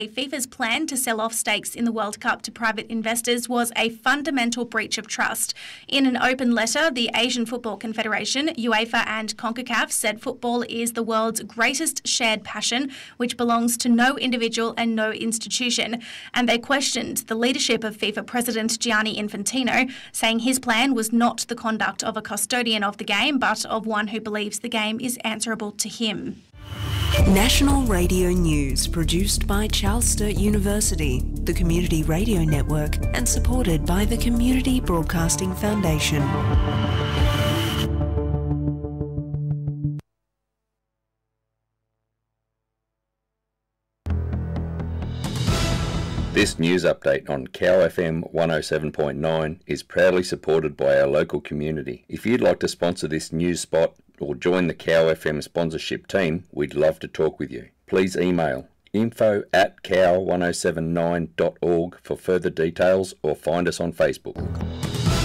FIFA's plan to sell off stakes in the World Cup to private investors was a fundamental breach of trust. In an open letter, the Asian Football Confederation, UEFA and CONCACAF said football is the world's greatest shared passion, which belongs to no individual and no institution. And they questioned the leadership of FIFA President Gianni Infantino, saying his plan was not the conduct of a custodian of the game, but of one who believes the game is answerable to him. National Radio News, produced by Charles Sturt University, the Community Radio Network, and supported by the Community Broadcasting Foundation. This news update on Cow FM 107.9 is proudly supported by our local community. If you'd like to sponsor this news spot or join the Cow FM sponsorship team, we'd love to talk with you. Please email info@cow1079.org for further details or find us on Facebook.